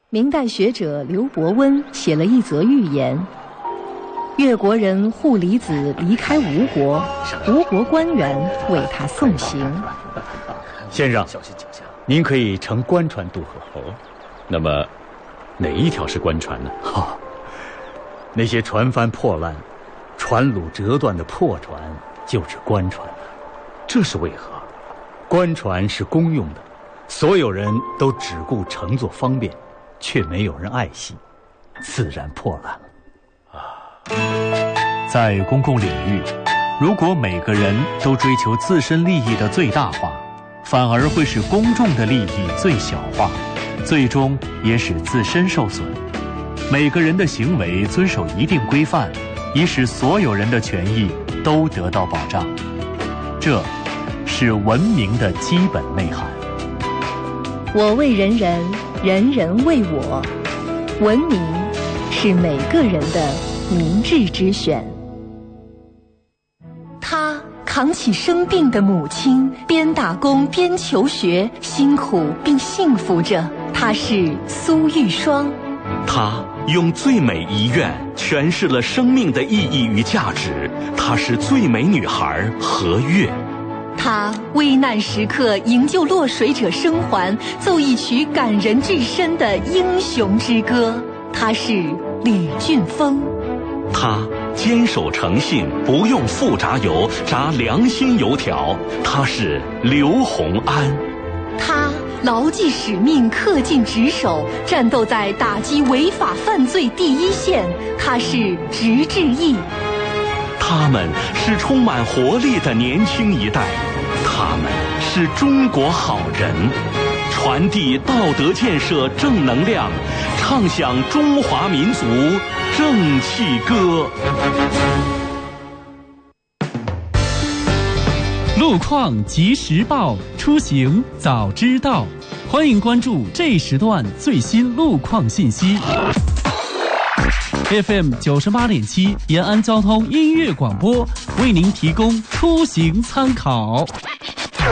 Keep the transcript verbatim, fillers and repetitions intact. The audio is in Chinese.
明代学者刘伯温写了一则寓言：越国人护离子离开吴国，吴国官员为他送行。 先生，您可以乘官船渡河。哦，那么哪一条是官船呢？哈、哦，那些船帆破烂、船橹折断的破船就是官船。这是为何？官船是公用的，所有人都只顾乘坐方便，却没有人爱惜，自然破烂了。 啊，在公共领域，如果每个人都追求自身利益的最大化，反而会使公众的利益最小化，最终也使自身受损。每个人的行为遵守一定规范，以使所有人的权益都得到保障。这是文明的基本内涵。 我为人人，人人为我。文明是每个人的明智之选。他扛起生病的母亲，边打工边求学，辛苦并幸福着。他是苏玉霜。 他用最美遗愿诠释了生命的意义与价值。她是最美女孩何月。 他危难时刻营救落水者生还，奏一曲感人至深的英雄之歌。他是李俊峰。 他坚守诚信，不用复炸油，炸良心油条。他是刘洪安。 他牢记使命，恪尽职守，战斗在打击违法犯罪第一线。他是直志毅。 他们是充满活力的年轻一代，他们是中国好人，传递道德建设正能量，唱响中华民族正气歌。 路况及时报，出行早知道。欢迎关注这一时段最新路况信息。F M 九十八点七延安交通音乐广播为您提供出行参考。